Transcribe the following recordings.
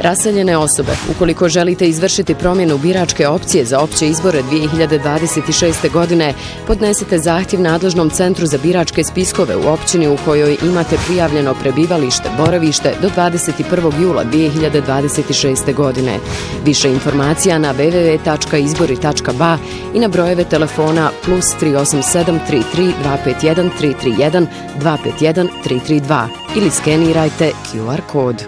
Raseljene osobe, ukoliko želite izvršiti promjenu biračke opcije za opće izbore 2026. godine, podnesite zahtjev nadležnom centru za biračke spiskove u općini u kojoj imate prijavljeno prebivalište, boravište do 21. jula 2026. godine. Više informacija na www.izbori.ba i na brojeve telefona +387 33 251 331 251 332 ili skenirajte QR kod.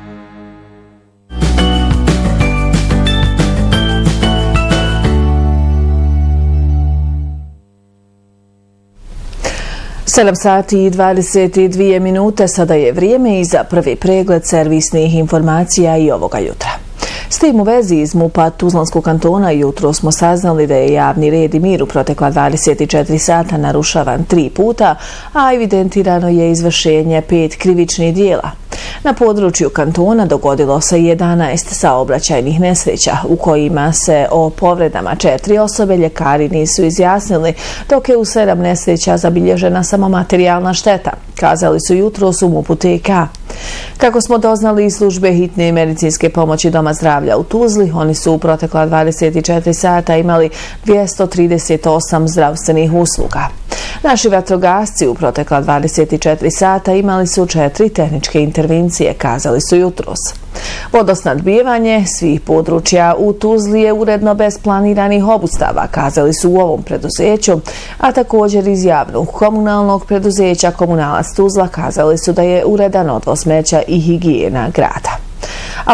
Sedam sati i 22 minute, sada je vrijeme i za prvi pregled servisnih informacija i ovoga jutra. S tim u vezi iz MUP-a Tuzlanskog kantona jutro smo saznali da je javni red i mir u protekla 24 sata narušavan 3 puta, a evidentirano je izvršenje 5 krivičnih dijela. Na području kantona dogodilo se 11 saobraćajnih nesreća u kojima se o povredama 4 osobe ljekari nisu izjasnili, dok je u 7 nesreća zabilježena samo materijalna šteta, kazali su jutros u MUP-u TK. Kako smo doznali iz službe hitne medicinske pomoći Doma zdravlja u Tuzli, oni su u protekla 24 sata imali 238 zdravstvenih usluga. Naši vatrogasci u protekla 24 sata imali su 4 tehničke intervencije, kazali su jutros. Vodosnadbijevanje svih područja u Tuzli je uredno bez planiranih obustava, kazali su u ovom preduzeću, a također iz javnog komunalnog preduzeća Komunalac Tuzla kazali su da je uredan odvoz smeća i higijena grada.